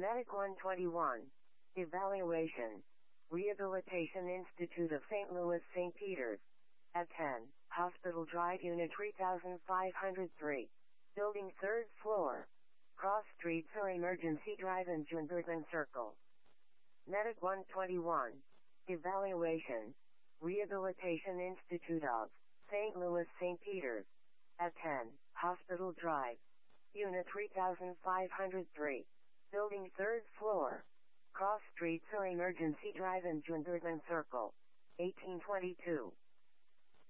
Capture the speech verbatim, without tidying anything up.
Medic one twenty-one. Evaluation. Rehabilitation Institute of Saint Louis Saint Peters. At ten, Hospital Drive Unit three thousand five hundred three. Building third floor. Cross Streets or Emergency Drive and Junberthan Circle. Medic one twenty-one. Evaluation. Rehabilitation Institute of Saint Louis Saint Peters. At ten, Hospital Drive. Unit three thousand five hundred three. Building third floor. Cross Streets or Emergency Drive and Junberthan Circle. eighteen twenty-two.